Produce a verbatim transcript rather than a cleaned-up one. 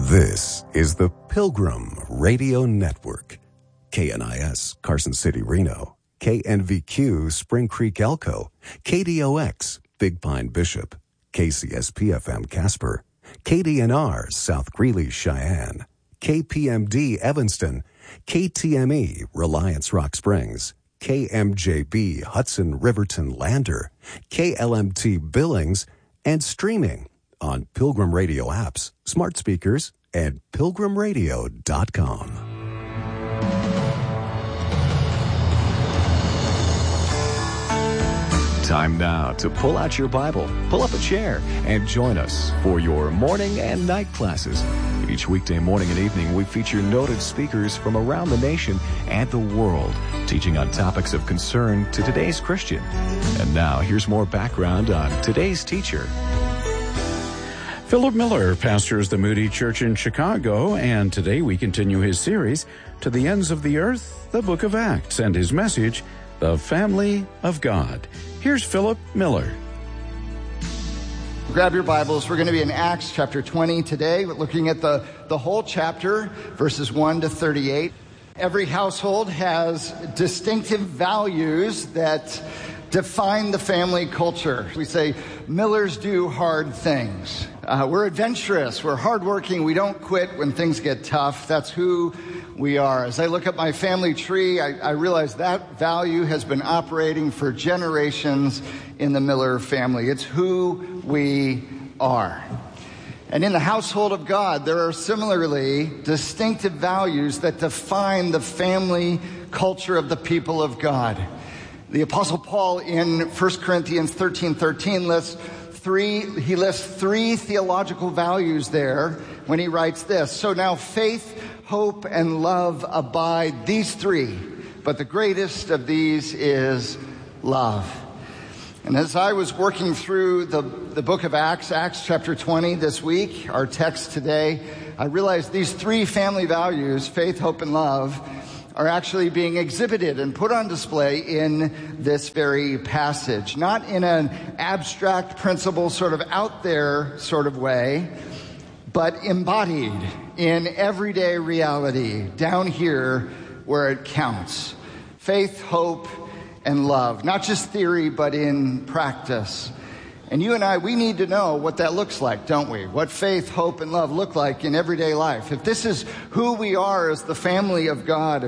This is the Pilgrim Radio Network. K N I S, Carson City, Reno. K N V Q, Spring Creek, Elko. K D O X, Big Pine, Bishop. K C S P F M, Casper. K D N R, South Greeley, Cheyenne. K P M D, Evanston. K T M E, Reliance, Rock Springs. K M J B, Hudson, Riverton, Lander. K L M T, Billings. And streaming on Pilgrim Radio apps, smart speakers, and pilgrim radio dot com. Time now to pull out your Bible, pull up a chair, and join us for your morning and night classes. Each weekday morning and evening, we feature noted speakers from around the nation and the world, teaching on topics of concern to today's Christian. And now, here's more background on today's teacher. Philip Miller pastors the Moody Church in Chicago, and today we continue his series, To the Ends of the Earth, the Book of Acts, and his message, The Family of God. Here's Philip Miller. Grab your Bibles. We're going to be in Acts chapter twenty today, looking at the, the whole chapter, verses one to thirty-eight. Every household has distinctive values that define the family culture. We say, Millers do hard things. Uh, we're adventurous. We're hardworking. We don't quit when things get tough. That's who we are. As I look at my family tree, I, I realize that value has been operating for generations in the Miller family. It's who we are. And in the household of God, there are similarly distinctive values that define the family culture of the people of God. The Apostle Paul in First Corinthians thirteen thirteen lists three, he lists three theological values there when he writes this. So now faith, hope, and love abide, these three. But the greatest of these is love. And as I was working through the, the book of Acts, Acts chapter twenty this week, our text today, I realized these three family values, faith, hope, and love, are actually being exhibited and put on display in this very passage. Not in an abstract principle, sort of out there sort of way, but embodied in everyday reality, down here where it counts. Faith, hope, and love. Not just theory, but in practice. And you and I, we need to know what that looks like, don't we? What faith, hope, and love look like in everyday life. If this is who we are as the family of God,